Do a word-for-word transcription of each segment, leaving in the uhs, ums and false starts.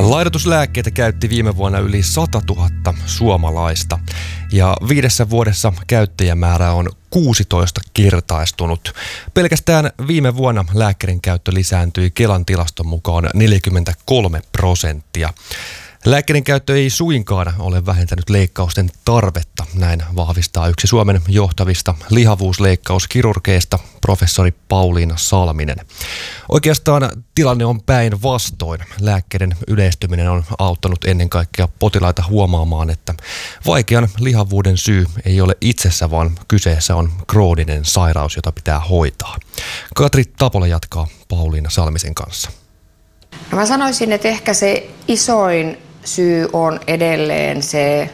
Laihdutuslääkkeitä käytti viime vuonna yli sata tuhatta suomalaista ja viidessä vuodessa käyttäjämäärä on kuusitoista kertaistunut. Pelkästään viime vuonna lääkkeiden käyttö lisääntyi Kelan tilaston mukaan neljäkymmentäkolme prosenttia. Lääkkeiden käyttö ei suinkaan ole vähentänyt leikkausten tarvetta, näin vahvistaa yksi Suomen johtavista lihavuusleikkauskirurgeista, professori Pauliina Salminen. Oikeastaan tilanne on päinvastoin. Lääkkeiden yleistyminen on auttanut ennen kaikkea potilaita huomaamaan, että vaikean lihavuuden syy ei ole itsessä, vaan kyseessä on krooninen sairaus, jota pitää hoitaa. Katri Tapola jatkaa Pauliina Salmisen kanssa. No mä sanoisin, että ehkä se isoin syy on edelleen se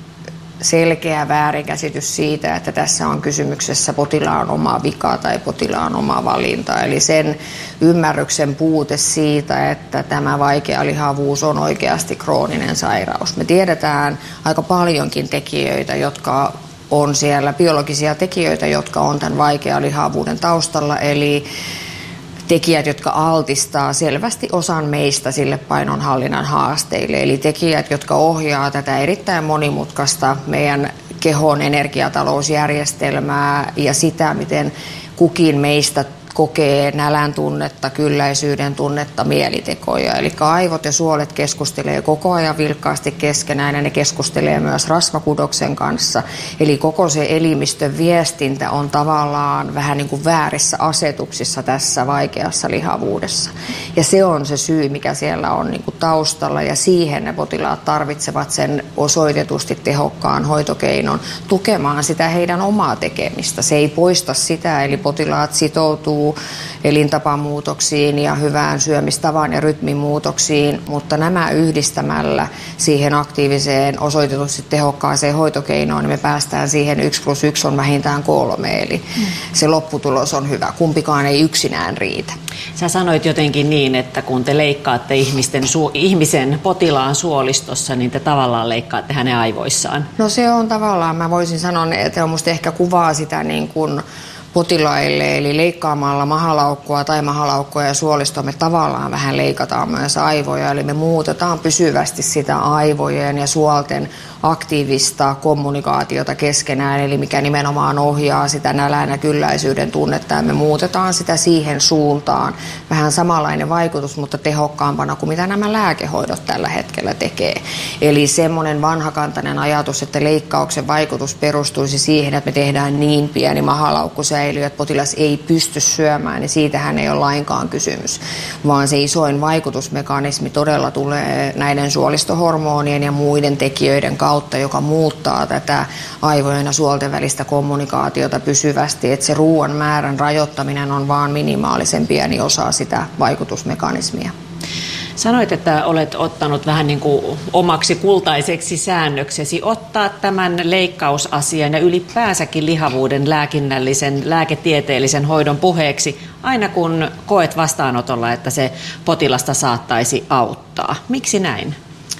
selkeä väärinkäsitys siitä, että tässä on kysymyksessä potilaan oma vika tai potilaan oma valinta. Eli sen ymmärryksen puute siitä, että tämä vaikea lihavuus on oikeasti krooninen sairaus. Me tiedetään aika paljonkin tekijöitä, jotka on siellä, biologisia tekijöitä, jotka on tämän vaikean lihavuuden taustalla. Eli tekijät, jotka altistaa selvästi osan meistä sille painonhallinnan haasteille. Eli tekijät, jotka ohjaa tätä erittäin monimutkaista meidän kehon energiatalousjärjestelmää ja sitä, miten kukin meistä kokee nälän tunnetta, kylläisyyden tunnetta, mielitekoja. Eli aivot ja suolet keskustelee koko ajan vilkkaasti keskenään ja ne keskustelee myös rasvakudoksen kanssa. Eli koko se elimistön viestintä on tavallaan vähän niin kuin väärissä asetuksissa tässä vaikeassa lihavuudessa. Ja se on se syy, mikä siellä on niin kuin taustalla ja siihen ne potilaat tarvitsevat sen osoitetusti tehokkaan hoitokeinon tukemaan sitä heidän omaa tekemistä. Se ei poista sitä, eli potilaat sitoutuu elintapamuutoksiin ja hyvään syömistavan ja rytmimuutoksiin, mutta nämä yhdistämällä siihen aktiiviseen osoitetusti tehokkaaseen hoitokeinoon, niin me päästään siihen yksi plus yksi on vähintään kolme, eli mm. se lopputulos on hyvä. Kumpikaan ei yksinään riitä. Sä sanoit jotenkin niin, että kun te leikkaatte ihmisten su- ihmisen potilaan suolistossa, niin te tavallaan leikkaatte hänen aivoissaan. No se on tavallaan, mä voisin sanoa, että on musta ehkä kuvaa sitä niin kuin potilaille, eli leikkaamalla mahalaukkua tai mahalaukkoa ja suolistoa me tavallaan vähän leikataan myös aivoja, eli me muutetaan pysyvästi sitä aivojen ja suolten aktiivista kommunikaatiota keskenään, eli mikä nimenomaan ohjaa sitä nälän ja kylläisyyden tunnetta, ja me muutetaan sitä siihen suuntaan. Vähän samanlainen vaikutus, mutta tehokkaampana kuin mitä nämä lääkehoidot tällä hetkellä tekee. Eli semmoinen vanhakantainen ajatus, että leikkauksen vaikutus perustuisi siihen, että me tehdään niin pieni mahalaukku säilyy, että potilas ei pysty syömään, niin siitähän ei ole lainkaan kysymys, vaan se isoin vaikutusmekanismi todella tulee näiden suolistohormonien ja muiden tekijöiden kautta, joka muuttaa tätä aivojen ja suolten välistä kommunikaatiota pysyvästi, että se ruoan määrän rajoittaminen on vaan minimaalisen pieni osa sitä vaikutusmekanismia. Sanoit, että olet ottanut vähän niin kuin omaksi kultaiseksi säännöksesi ottaa tämän leikkausasian ja ylipäänsäkin lihavuuden lääkinnällisen, lääketieteellisen hoidon puheeksi aina kun koet vastaanotolla, että se potilasta saattaisi auttaa. Miksi näin?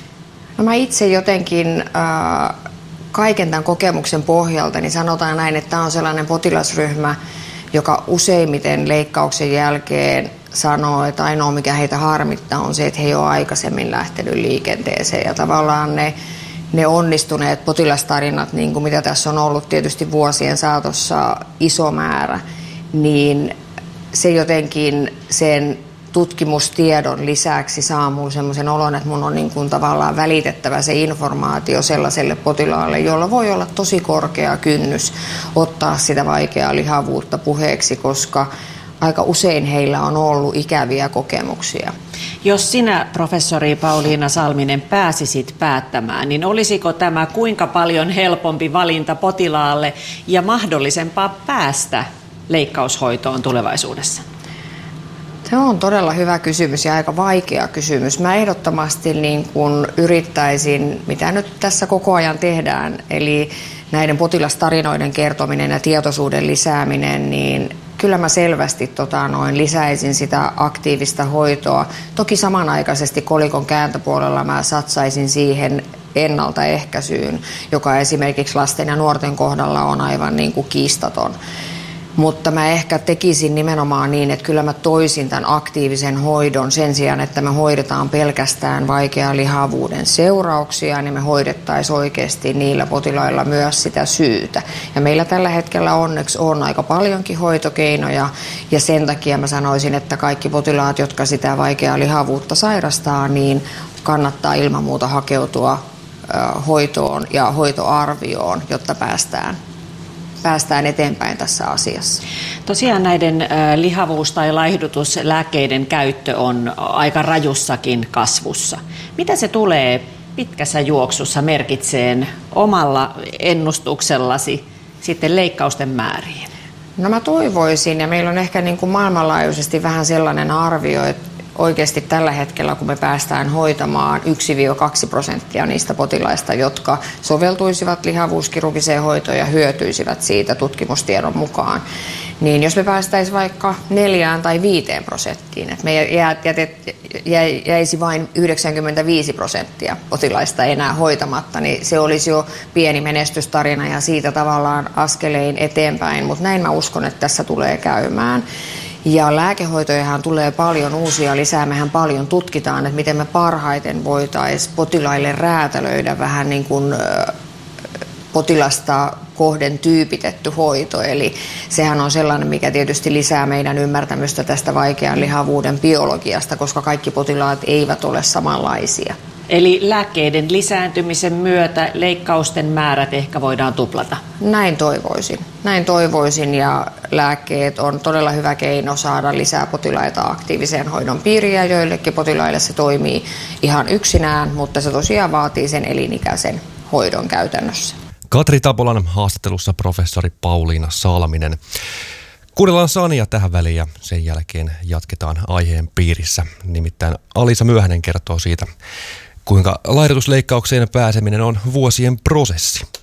No mä itse jotenkin äh, kaiken tämän kokemuksen pohjalta niin sanotaan näin, että tämä on sellainen potilasryhmä, joka useimmiten leikkauksen jälkeen sanoo, että ainoa mikä heitä harmittaa on se, että he ei ole aikaisemmin lähtenyt liikenteeseen. Ja tavallaan ne, ne onnistuneet potilastarinat, niin kuin mitä tässä on ollut tietysti vuosien saatossa iso määrä, niin se jotenkin sen tutkimustiedon lisäksi saa mulle semmoisen olon, että mun on niin kuin tavallaan välitettävä se informaatio sellaiselle potilaalle, jolla voi olla tosi korkea kynnys ottaa sitä vaikeaa lihavuutta puheeksi, koska aika usein heillä on ollut ikäviä kokemuksia. Jos sinä, professori Pauliina Salminen, pääsisit päättämään, niin olisiko tämä kuinka paljon helpompi valinta potilaalle ja mahdollisempaa päästä leikkaushoitoon tulevaisuudessa? Se on todella hyvä kysymys ja aika vaikea kysymys. Mä ehdottomasti niin kun yrittäisin, mitä nyt tässä koko ajan tehdään, eli näiden potilastarinoiden kertominen ja tietoisuuden lisääminen, niin kyllä mä selvästi tota, noin, lisäisin sitä aktiivista hoitoa. Toki samanaikaisesti kolikon kääntöpuolella mä satsaisin siihen ennaltaehkäisyyn, joka esimerkiksi lasten ja nuorten kohdalla on aivan niin kuin kiistaton. Mutta mä ehkä tekisin nimenomaan niin, että kyllä mä toisin tämän aktiivisen hoidon sen sijaan, että me hoidetaan pelkästään vaikean lihavuuden seurauksia, niin me hoidettaisiin oikeasti niillä potilailla myös sitä syytä. Ja meillä tällä hetkellä onneksi on aika paljonkin hoitokeinoja ja sen takia mä sanoisin, että kaikki potilaat, jotka sitä vaikeaa lihavuutta sairastaa, niin kannattaa ilman muuta hakeutua hoitoon ja hoitoarvioon, jotta päästään päästään eteenpäin tässä asiassa. Tosiaan näiden lihavuus- tai laihdutuslääkkeiden käyttö on aika rajussakin kasvussa. Mitä se tulee pitkässä juoksussa merkitseen omalla ennustuksellasi sitten leikkausten määriin? No mä toivoisin, ja meillä on ehkä niin kuin maailmanlaajuisesti vähän sellainen arvio, että oikeasti tällä hetkellä, kun me päästään hoitamaan yksi kaksi prosenttia niistä potilaista, jotka soveltuisivat lihavuuskirurgiseen hoitoon ja hyötyisivät siitä tutkimustiedon mukaan, niin jos me päästäisiin vaikka neljään tai viiteen prosenttiin, että me jäisi vain yhdeksänkymmentäviisi prosenttia potilaista enää hoitamatta, niin se olisi jo pieni menestystarina ja siitä tavallaan askelein eteenpäin, mutta näin mä uskon, että tässä tulee käymään. Ja lääkehoitojahan tulee paljon uusia lisää. Mehän paljon tutkitaan, että miten me parhaiten voitaisiin potilaille räätälöidä vähän niin kuin potilasta kohden tyypitetty hoito. Eli sehän on sellainen, mikä tietysti lisää meidän ymmärtämystä tästä vaikean lihavuuden biologiasta, koska kaikki potilaat eivät ole samanlaisia. Eli lääkkeiden lisääntymisen myötä leikkausten määrät ehkä voidaan tuplata? Näin toivoisin. Näin toivoisin ja lääkkeet on todella hyvä keino saada lisää potilaita aktiiviseen hoidon piiriin ja joillekin potilaille se toimii ihan yksinään, mutta se tosiaan vaatii sen elinikäisen hoidon käytännössä. Katri Tapolan haastattelussa professori Pauliina Salminen. Kuunnellaan Sania tähän väliin ja sen jälkeen jatketaan aiheen piirissä. Nimittäin Alisa Myöhänen kertoo siitä, kuinka laihdutusleikkaukseen pääseminen on vuosien prosessi.